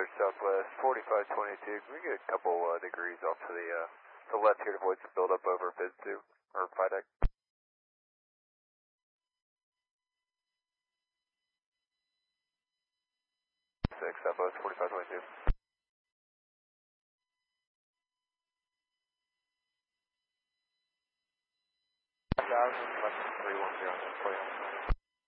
Southwest 4522. Can we get a couple degrees off to the left here to avoid some buildup over Biz 2 or FIDEC? 6 Southwest 4522. 1000, left 310.